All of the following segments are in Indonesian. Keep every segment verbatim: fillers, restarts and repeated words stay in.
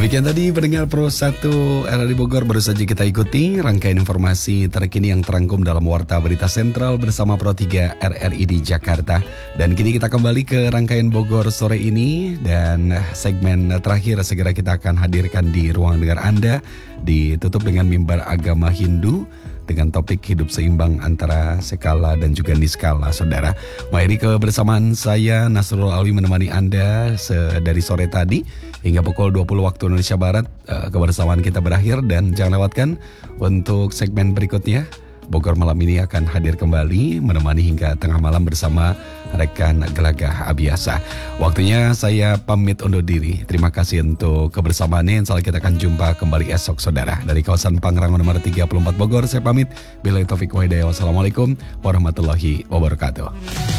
Demikian tadi pendengar Pro satu R R I Bogor, baru saja kita ikuti rangkaian informasi terkini yang terangkum dalam Warta Berita Sentral bersama Pro tiga R R I di Jakarta. Dan kini kita kembali ke rangkaian Bogor sore ini, dan segmen terakhir segera kita akan hadirkan di ruang dengar Anda, ditutup dengan mimbar agama Hindu dengan topik hidup seimbang antara skala dan juga niskala, saudara. Mari kebersamaan saya Nasrul Alwi menemani Anda dari sore tadi hingga pukul dua puluh waktu Indonesia Barat. Kebersamaan kita berakhir dan jangan lewatkan untuk segmen berikutnya. Bogor malam ini akan hadir kembali menemani hingga tengah malam bersama rekan Gelagah Abiasa. Waktunya saya pamit undur diri. Terima kasih untuk kebersamaannya. Insya Allah kita akan jumpa kembali esok, saudara. Dari kawasan Pangrango nomor tiga puluh empat Bogor, saya pamit. Billahi taufiq wa hidayah. Wassalamualaikum warahmatullahi wabarakatuh.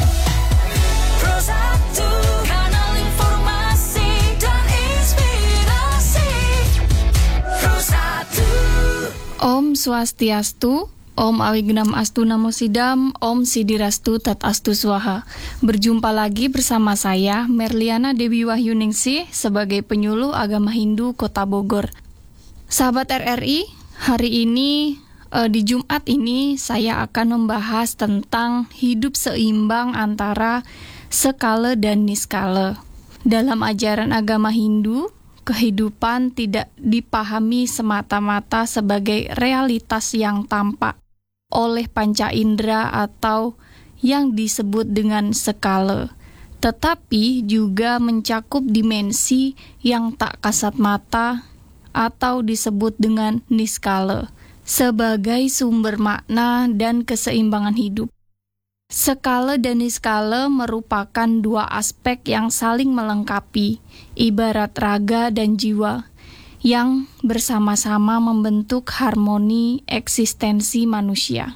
Om Swastiastu, Om Awignam Astu Namo Sidam, Om Sidirastu Tat Astu Swaha. Berjumpa lagi bersama saya, Merliana Dewi Wahyuningsih, sebagai penyuluh agama Hindu Kota Bogor. Sahabat R R I, hari ini, eh, di Jumat ini, saya akan membahas tentang hidup seimbang antara skala dan niskala. Dalam ajaran agama Hindu, kehidupan tidak dipahami semata-mata sebagai realitas yang tampak oleh panca indera atau yang disebut dengan skala, tetapi juga mencakup dimensi yang tak kasat mata atau disebut dengan niskala sebagai sumber makna dan keseimbangan hidup. Skala dan niskala merupakan dua aspek yang saling melengkapi, ibarat raga dan jiwa, yang bersama-sama membentuk harmoni eksistensi manusia.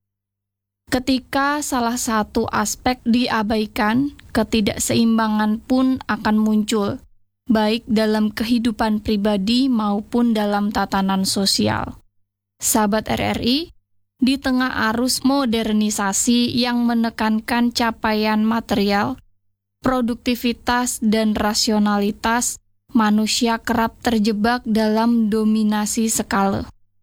Ketika salah satu aspek diabaikan, ketidakseimbangan pun akan muncul, baik dalam kehidupan pribadi maupun dalam tatanan sosial. Sahabat R R I, di tengah arus modernisasi yang menekankan capaian material, produktivitas, dan rasionalitas, manusia kerap terjebak dalam dominasi skala.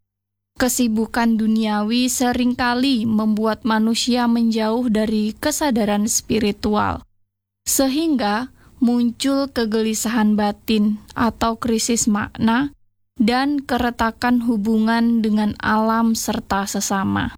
Kesibukan duniawi seringkali membuat manusia menjauh dari kesadaran spiritual, sehingga muncul kegelisahan batin atau krisis makna dan keretakan hubungan dengan alam serta sesama.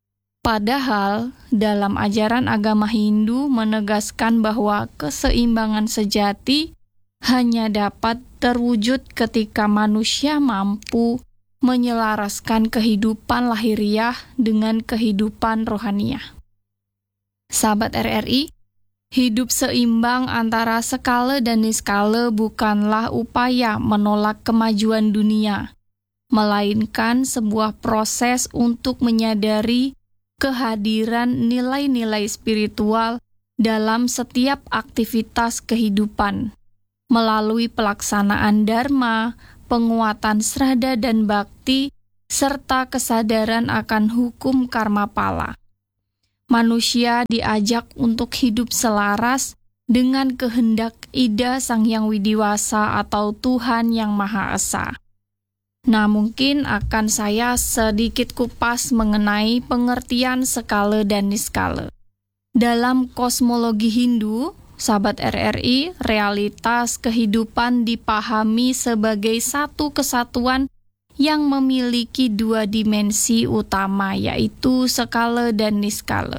Padahal, dalam ajaran agama Hindu menegaskan bahwa keseimbangan sejati hanya dapat terwujud ketika manusia mampu menyelaraskan kehidupan lahiriah dengan kehidupan rohaniah. Sahabat R R I, hidup seimbang antara skala dan niskala bukanlah upaya menolak kemajuan dunia, melainkan sebuah proses untuk menyadari kehadiran nilai-nilai spiritual dalam setiap aktivitas kehidupan, melalui pelaksanaan dharma, penguatan sraddha dan bakti, serta kesadaran akan hukum karma pala. Manusia diajak untuk hidup selaras dengan kehendak Ida Sang Hyang Widiwasa atau Tuhan Yang Maha Esa. Nah, mungkin akan saya sedikit kupas mengenai pengertian skala dan niskala. Dalam kosmologi Hindu, sahabat R R I, realitas kehidupan dipahami sebagai satu kesatuan yang memiliki dua dimensi utama, yaitu skala dan niskala.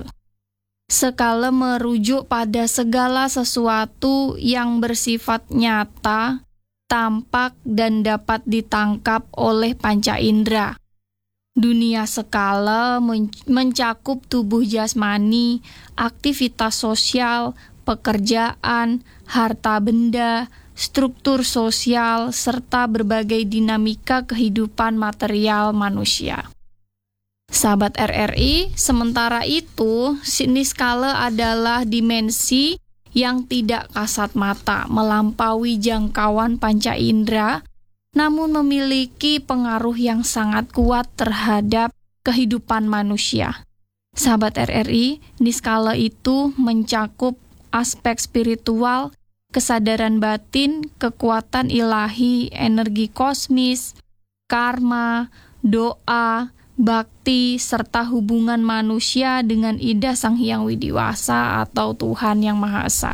Skala merujuk pada segala sesuatu yang bersifat nyata, tampak, dan dapat ditangkap oleh panca indera. Dunia skala men- mencakup tubuh jasmani, aktivitas sosial, pekerjaan, harta benda, struktur sosial, serta berbagai dinamika kehidupan material manusia. Sahabat R R I, sementara itu, niskala adalah dimensi yang tidak kasat mata, melampaui jangkauan panca indera, namun memiliki pengaruh yang sangat kuat terhadap kehidupan manusia. Sahabat R R I, niskala itu mencakup aspek spiritual, kesadaran batin, kekuatan ilahi, energi kosmis, karma, doa, bakti, serta hubungan manusia dengan Ida Sang Hyang Widiwasa atau Tuhan Yang Maha Esa.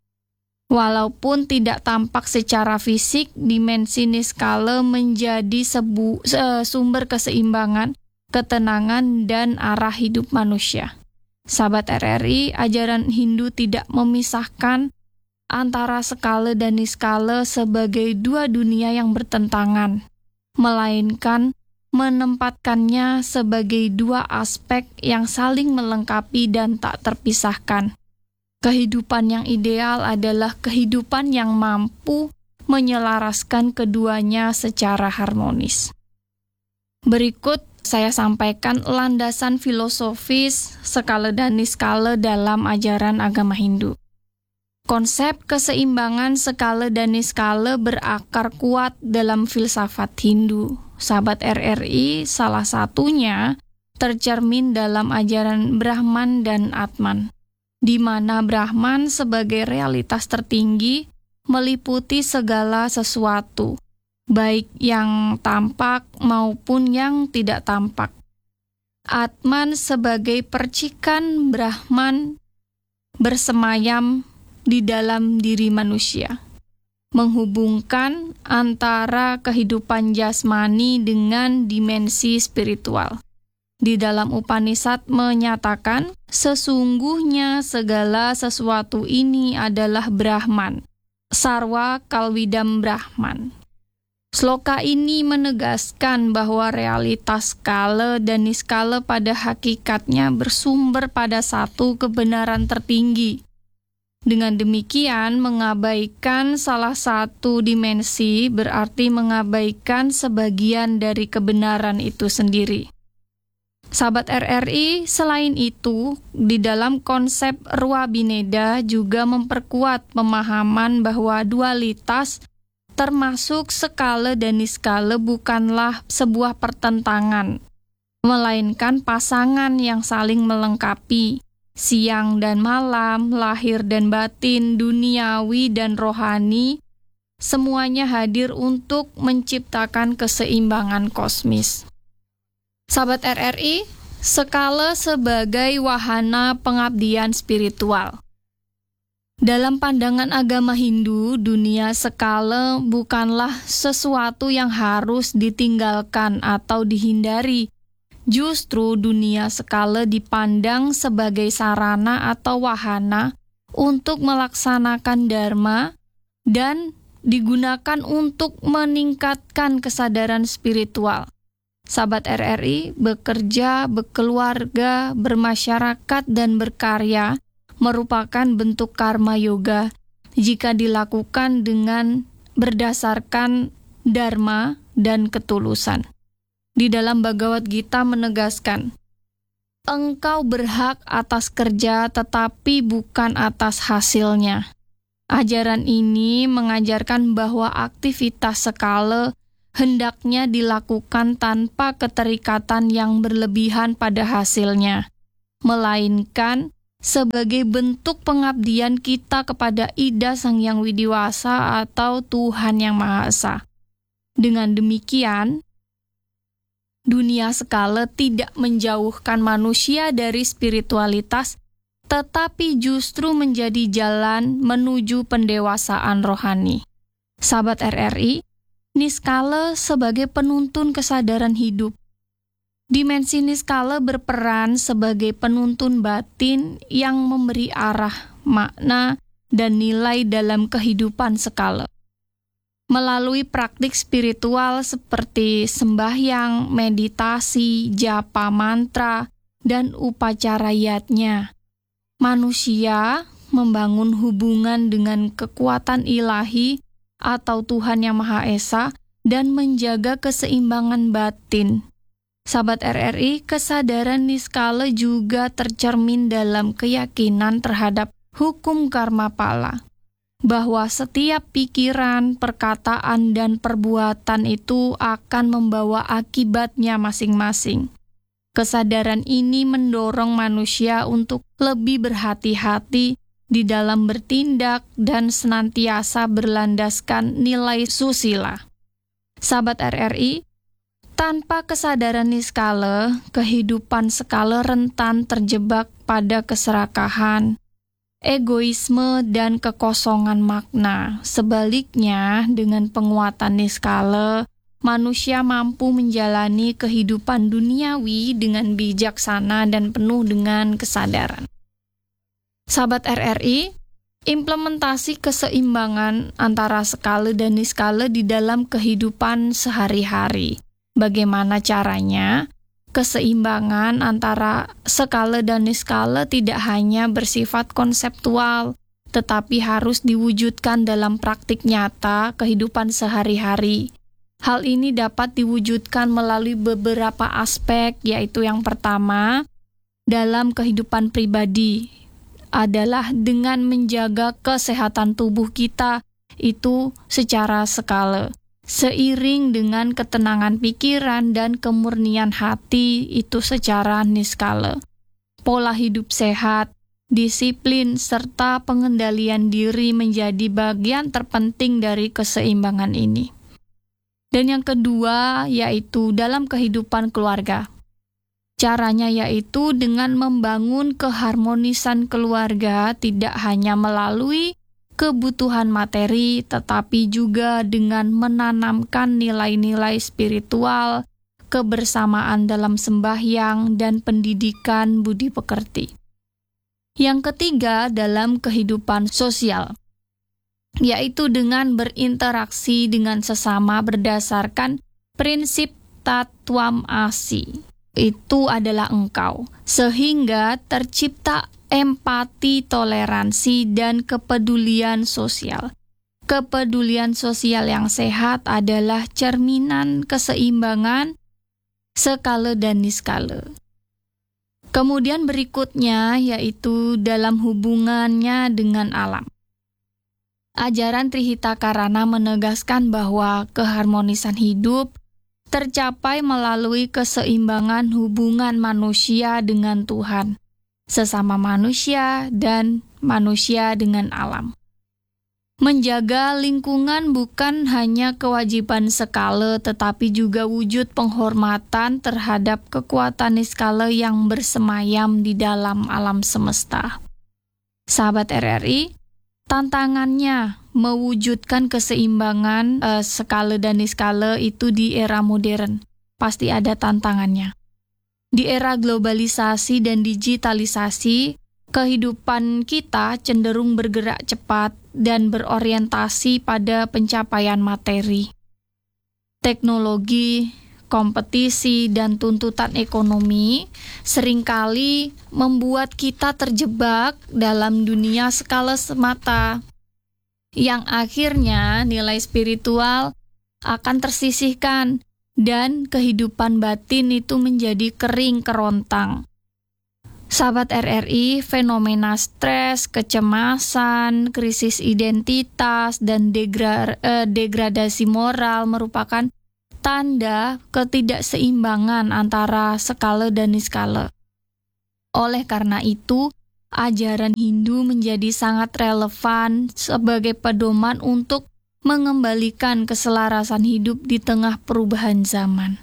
Walaupun tidak tampak secara fisik, dimensi niskala menjadi sebu, se, sumber keseimbangan, ketenangan, dan arah hidup manusia. Sahabat R R I, ajaran Hindu tidak memisahkan antara skala dan niskala sebagai dua dunia yang bertentangan, melainkan menempatkannya sebagai dua aspek yang saling melengkapi dan tak terpisahkan. Kehidupan yang ideal adalah kehidupan yang mampu menyelaraskan keduanya secara harmonis. Berikut saya sampaikan landasan filosofis skala dan niskala dalam ajaran agama Hindu. Konsep keseimbangan skala dan niskala berakar kuat dalam filsafat Hindu. Sahabat R R I, salah satunya tercermin dalam ajaran Brahman dan Atman, di mana Brahman sebagai realitas tertinggi meliputi segala sesuatu, baik yang tampak maupun yang tidak tampak. Atman sebagai percikan Brahman bersemayam di dalam diri manusia, menghubungkan antara kehidupan jasmani dengan dimensi spiritual. Di dalam Upanishad menyatakan, sesungguhnya segala sesuatu ini adalah Brahman, Sarwa Kalvidam Brahman. Sloka ini menegaskan bahwa realitas skala dan niskala pada hakikatnya bersumber pada satu kebenaran tertinggi. Dengan demikian, mengabaikan salah satu dimensi berarti mengabaikan sebagian dari kebenaran itu sendiri. Sahabat R R I, selain itu, di dalam konsep Rua Bineda juga memperkuat pemahaman bahwa dualitas termasuk skala dan niskala bukanlah sebuah pertentangan, melainkan pasangan yang saling melengkapi. Siang dan malam, lahir dan batin, duniawi dan rohani, semuanya hadir untuk menciptakan keseimbangan kosmis. Sahabat R R I, skala sebagai wahana pengabdian spiritual. Dalam pandangan agama Hindu, dunia skala bukanlah sesuatu yang harus ditinggalkan atau dihindari. Justru dunia skala dipandang sebagai sarana atau wahana untuk melaksanakan dharma dan digunakan untuk meningkatkan kesadaran spiritual. Sahabat R R I, bekerja, berkeluarga, bermasyarakat, dan berkarya merupakan bentuk karma yoga jika dilakukan dengan berdasarkan dharma dan ketulusan. Di dalam Bhagavad Gita menegaskan, engkau berhak atas kerja tetapi bukan atas hasilnya. Ajaran ini mengajarkan bahwa aktivitas skala hendaknya dilakukan tanpa keterikatan yang berlebihan pada hasilnya, melainkan sebagai bentuk pengabdian kita kepada Ida Sang Hyang Widiwasa atau Tuhan Yang Maha Esa. Dengan demikian, dunia skala tidak menjauhkan manusia dari spiritualitas, tetapi justru menjadi jalan menuju pendewasaan rohani. Sahabat R R I, niskala sebagai penuntun kesadaran hidup. Dimensi niskala berperan sebagai penuntun batin yang memberi arah, makna, dan nilai dalam kehidupan skala. Melalui praktik spiritual seperti sembahyang, meditasi, japa mantra, dan upacara yatnya, manusia membangun hubungan dengan kekuatan ilahi atau Tuhan Yang Maha Esa dan menjaga keseimbangan batin. Sahabat R R I, kesadaran niskala juga tercermin dalam keyakinan terhadap hukum karma pala, bahwa setiap pikiran, perkataan, dan perbuatan itu akan membawa akibatnya masing-masing. Kesadaran ini mendorong manusia untuk lebih berhati-hati di dalam bertindak dan senantiasa berlandaskan nilai susila. Sahabat R R I, tanpa kesadaran niskala, kehidupan skala rentan terjebak pada keserakahan, egoisme, dan kekosongan makna. Sebaliknya, dengan penguatan niskala, manusia mampu menjalani kehidupan duniawi dengan bijaksana dan penuh dengan kesadaran. Sahabat R R I, implementasi keseimbangan antara skala dan niskala di dalam kehidupan sehari-hari. Bagaimana caranya? Keseimbangan antara skala dan niskala tidak hanya bersifat konseptual, tetapi harus diwujudkan dalam praktik nyata kehidupan sehari-hari. Hal ini dapat diwujudkan melalui beberapa aspek, yaitu yang pertama, dalam kehidupan pribadi, adalah dengan menjaga kesehatan tubuh kita itu secara skala. Seiring dengan ketenangan pikiran dan kemurnian hati itu secara niskala. Pola hidup sehat, disiplin, serta pengendalian diri menjadi bagian terpenting dari keseimbangan ini. Dan yang kedua yaitu dalam kehidupan keluarga. Caranya yaitu dengan membangun keharmonisan keluarga tidak hanya melalui kebutuhan materi, tetapi juga dengan menanamkan nilai-nilai spiritual, kebersamaan dalam sembahyang, dan pendidikan budi pekerti. Yang ketiga, dalam kehidupan sosial, yaitu dengan berinteraksi dengan sesama berdasarkan prinsip tatwam asi. Itu adalah engkau, sehingga tercipta empati, toleransi, dan kepedulian sosial. Kepedulian sosial yang sehat adalah cerminan keseimbangan skala dan niskala. Kemudian berikutnya yaitu dalam hubungannya dengan alam. Ajaran Trihitakarana menegaskan bahwa keharmonisan hidup tercapai melalui keseimbangan hubungan manusia dengan Tuhan, sesama manusia, dan manusia dengan alam. Menjaga lingkungan bukan hanya kewajiban skala, tetapi juga wujud penghormatan terhadap kekuatan niskala yang bersemayam di dalam alam semesta. Sahabat R R I, tantangannya mewujudkan keseimbangan eh, skala dan niskala itu di era modern. Pasti ada tantangannya. Di era globalisasi dan digitalisasi, kehidupan kita cenderung bergerak cepat dan berorientasi pada pencapaian materi. Teknologi, kompetisi, dan tuntutan ekonomi seringkali membuat kita terjebak dalam dunia skala semata, yang akhirnya nilai spiritual akan tersisihkan dan kehidupan batin itu menjadi kering kerontang. Sahabat R R I, fenomena stres, kecemasan, krisis identitas, dan degra- eh, degradasi moral merupakan tanda ketidakseimbangan antara skala dan niskala. Oleh karena itu, ajaran Hindu menjadi sangat relevan sebagai pedoman untuk mengembalikan keselarasan hidup di tengah perubahan zaman.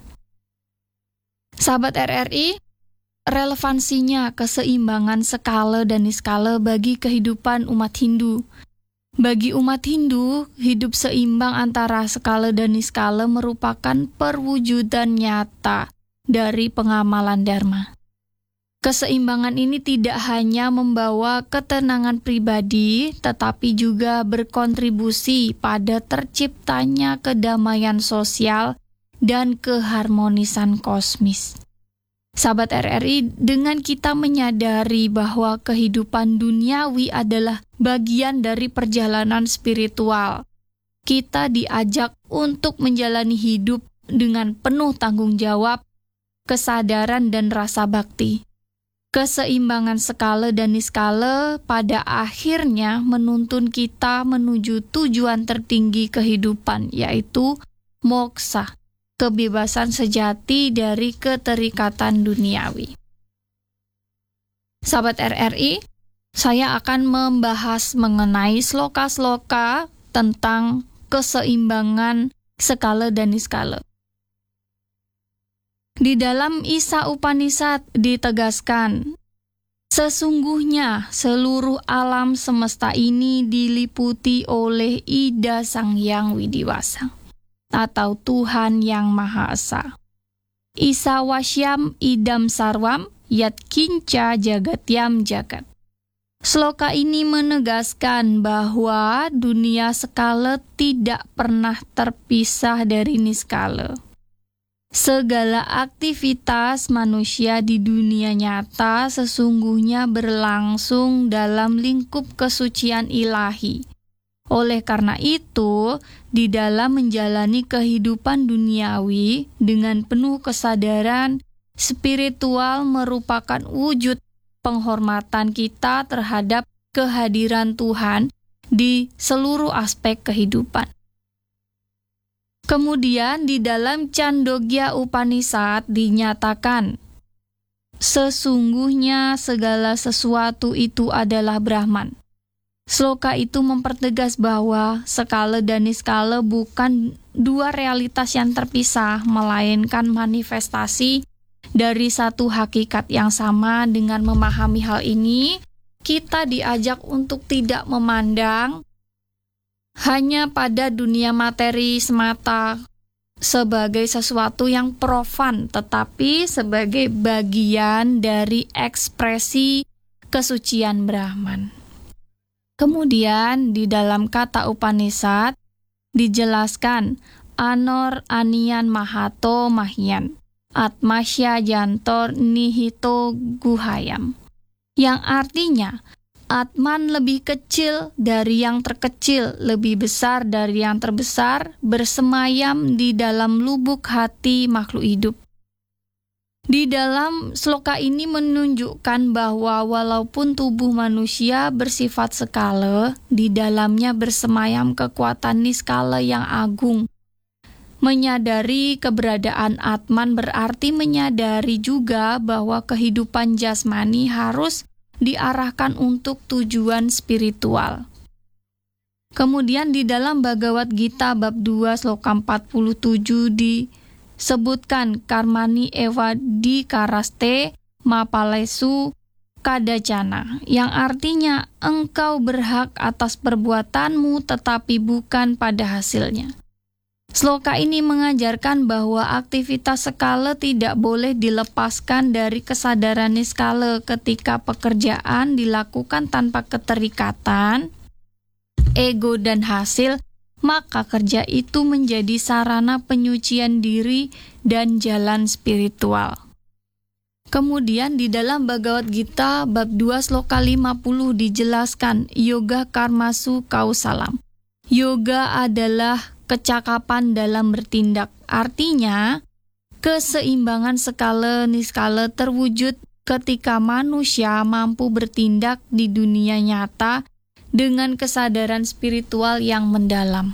Sahabat R R I, relevansinya keseimbangan skala dan niskala bagi kehidupan umat Hindu. Bagi umat Hindu, hidup seimbang antara skala dan niskala merupakan perwujudan nyata dari pengamalan dharma. Keseimbangan ini tidak hanya membawa ketenangan pribadi, tetapi juga berkontribusi pada terciptanya kedamaian sosial dan keharmonisan kosmis. Sahabat R R I, dengan kita menyadari bahwa kehidupan duniawi adalah bagian dari perjalanan spiritual, kita diajak untuk menjalani hidup dengan penuh tanggung jawab, kesadaran, dan rasa bakti. Keseimbangan skala dan niskala pada akhirnya menuntun kita menuju tujuan tertinggi kehidupan, yaitu moksa, kebebasan sejati dari keterikatan duniawi. Sahabat R R I, saya akan membahas mengenai sloka-sloka tentang keseimbangan skala dan niskala. Di dalam Isa Upanishad ditegaskan, sesungguhnya seluruh alam semesta ini diliputi oleh Ida Sang Hyang Widiwasa, atau Tuhan Yang Maha Esa. Isa Wasyam Idam Sarwam Yat Kinca Jagatyam Jagat. Sloka ini menegaskan bahwa dunia skala tidak pernah terpisah dari niskala. Segala aktivitas manusia di dunia nyata sesungguhnya berlangsung dalam lingkup kesucian ilahi. Oleh karena itu, di dalam menjalani kehidupan duniawi dengan penuh kesadaran, spiritual merupakan wujud penghormatan kita terhadap kehadiran Tuhan di seluruh aspek kehidupan. Kemudian di dalam Chandogya Upanishad dinyatakan, sesungguhnya segala sesuatu itu adalah Brahman. Sloka itu mempertegas bahwa skala dan niskala bukan dua realitas yang terpisah, melainkan manifestasi dari satu hakikat yang sama. Dengan memahami hal ini, kita diajak untuk tidak memandang hanya pada dunia materi semata sebagai sesuatu yang profan, tetapi sebagai bagian dari ekspresi kesucian Brahman. Kemudian di dalam kata Upanishad dijelaskan Anor Anian Mahato Mahyan Atmasya Jantor Nihito Guhayam, yang artinya Atman lebih kecil dari yang terkecil, lebih besar dari yang terbesar, bersemayam di dalam lubuk hati makhluk hidup. Di dalam sloka ini menunjukkan bahwa walaupun tubuh manusia bersifat skala, di dalamnya bersemayam kekuatan niskala yang agung. Menyadari keberadaan Atman berarti menyadari juga bahwa kehidupan jasmani harus diarahkan untuk tujuan spiritual. Kemudian di dalam Bhagavad Gita bab dua sloka empat puluh tujuh disebutkan karmani eva dikaraste mapalesu kadacana, yang artinya engkau berhak atas perbuatanmu tetapi bukan pada hasilnya. Sloka ini mengajarkan bahwa aktivitas skala tidak boleh dilepaskan dari kesadaran niskala. Ketika pekerjaan dilakukan tanpa keterikatan, ego dan hasil, maka kerja itu menjadi sarana penyucian diri dan jalan spiritual. Kemudian di dalam Bhagavad Gita bab dua sloka lima puluh dijelaskan yoga karmasu kausalam. Yoga adalah kecakapan dalam bertindak. Artinya, keseimbangan skala niskala terwujud ketika manusia mampu bertindak di dunia nyata dengan kesadaran spiritual yang mendalam.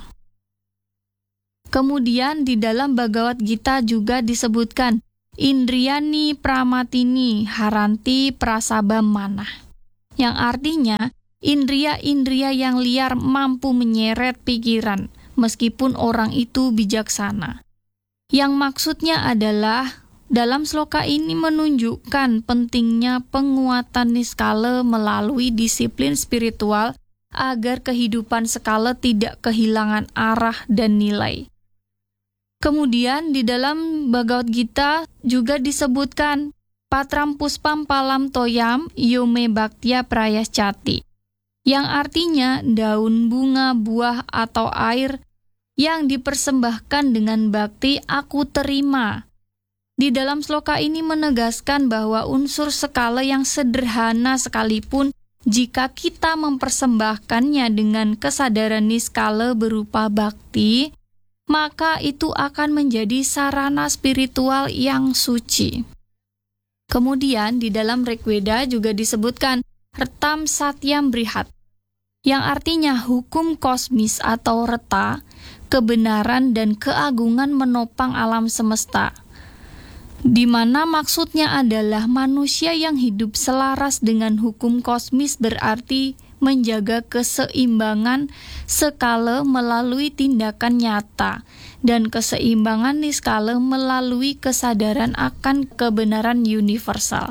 Kemudian di dalam Bhagavad Gita juga disebutkan Indriyani pramatini haranti prasabam manah, yang artinya indria-indria yang liar mampu menyeret pikiran meskipun orang itu bijaksana. Yang maksudnya adalah dalam sloka ini menunjukkan pentingnya penguatan niskala melalui disiplin spiritual agar kehidupan skala tidak kehilangan arah dan nilai. Kemudian di dalam Bhagavad Gita juga disebutkan Patram puspam palam toyam yome bhaktya prayaschati, yang artinya daun bunga, buah, atau air yang dipersembahkan dengan bakti aku terima. Di dalam sloka ini menegaskan bahwa unsur skala yang sederhana sekalipun, jika kita mempersembahkannya dengan kesadaran niskala berupa bakti, maka itu akan menjadi sarana spiritual yang suci. Kemudian di dalam Rigveda juga disebutkan Retam Satyam Brihat, yang artinya hukum kosmis atau reta, kebenaran dan keagungan menopang alam semesta. di mana maksudnya adalah manusia yang hidup selaras dengan hukum kosmis, berarti menjaga keseimbangan skala melalui tindakan nyata dan keseimbangan niskala melalui kesadaran akan kebenaran universal.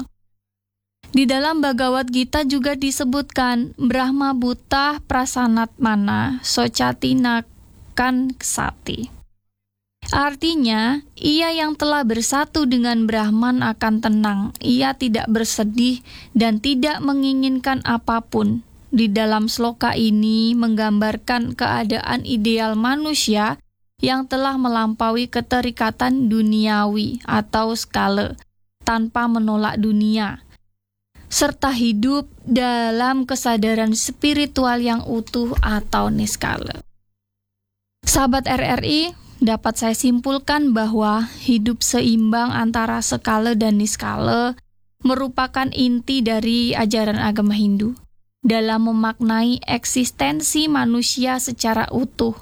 Di dalam Bhagavad Gita juga disebutkan Brahma Buddha Prasanatmana Socatinakan Sati. Artinya, ia yang telah bersatu dengan Brahman akan tenang, ia tidak bersedih dan tidak menginginkan apapun. Di dalam sloka ini menggambarkan keadaan ideal manusia yang telah melampaui keterikatan duniawi atau skala, tanpa menolak dunia, serta hidup dalam kesadaran spiritual yang utuh atau niskala. Sahabat R R I, dapat saya simpulkan bahwa hidup seimbang antara skala dan niskala merupakan inti dari ajaran agama Hindu dalam memaknai eksistensi manusia secara utuh.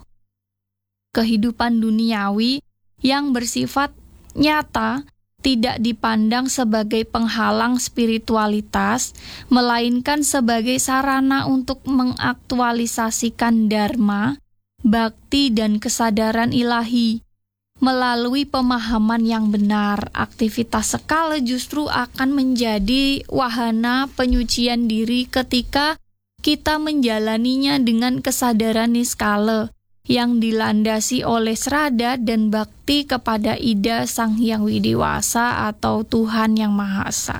Kehidupan duniawi yang bersifat nyata tidak dipandang sebagai penghalang spiritualitas, melainkan sebagai sarana untuk mengaktualisasikan dharma, bakti, dan kesadaran ilahi. Melalui pemahaman yang benar, aktivitas skala justru akan menjadi wahana penyucian diri ketika kita menjalaninya dengan kesadaran niskala yang dilandasi oleh srada dan bakti kepada Ida Sang Hyang Widewasa atau Tuhan Yang Maha Esa.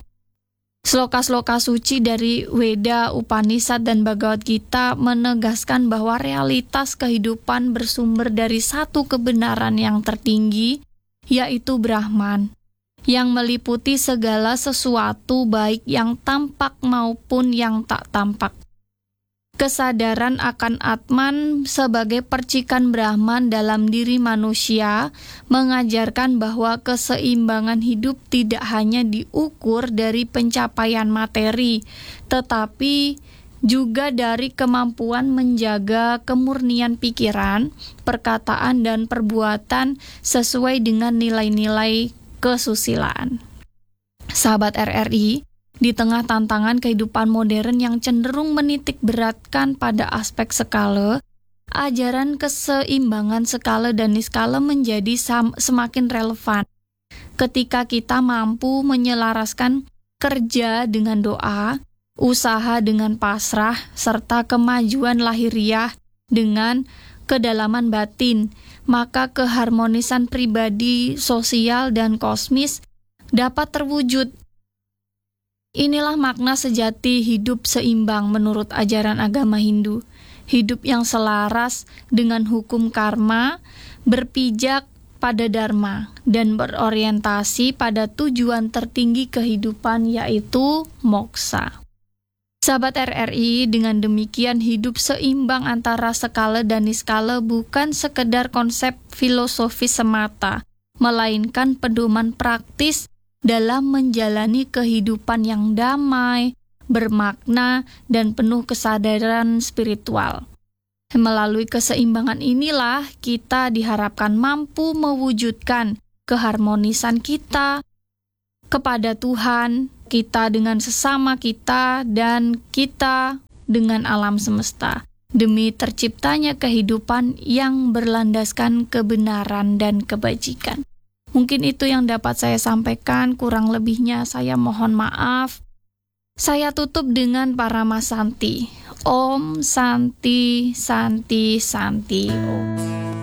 Sloka-sloka suci dari Weda, Upanishad, dan Bhagavad Gita menegaskan bahwa realitas kehidupan bersumber dari satu kebenaran yang tertinggi, yaitu Brahman, yang meliputi segala sesuatu baik yang tampak maupun yang tak tampak. Kesadaran akan Atman sebagai percikan Brahman dalam diri manusia mengajarkan bahwa keseimbangan hidup tidak hanya diukur dari pencapaian materi, tetapi juga dari kemampuan menjaga kemurnian pikiran, perkataan, dan perbuatan sesuai dengan nilai-nilai kesusilaan. Sahabat R R I, di tengah tantangan kehidupan modern yang cenderung menitik beratkan pada aspek skala, ajaran keseimbangan skala dan niskala menjadi sam- semakin relevan. Ketika kita mampu menyelaraskan kerja dengan doa, usaha dengan pasrah, serta kemajuan lahiriah dengan kedalaman batin, maka keharmonisan pribadi, sosial, dan kosmis dapat terwujud. Inilah makna sejati hidup seimbang menurut ajaran agama Hindu. Hidup yang selaras dengan hukum karma, berpijak pada dharma, dan berorientasi pada tujuan tertinggi kehidupan, yaitu moksa. Sahabat R R I, dengan demikian hidup seimbang antara skala dan niskala bukan sekedar konsep filosofis semata, melainkan pedoman praktis dalam menjalani kehidupan yang damai, bermakna, dan penuh kesadaran spiritual. Melalui keseimbangan inilah kita diharapkan mampu mewujudkan keharmonisan kita kepada Tuhan, kita dengan sesama kita, dan kita dengan alam semesta, demi terciptanya kehidupan yang berlandaskan kebenaran dan kebajikan. Mungkin itu yang dapat saya sampaikan, kurang lebihnya saya mohon maaf. Saya tutup dengan Paramasanti. Om Santi Santi Santi Om.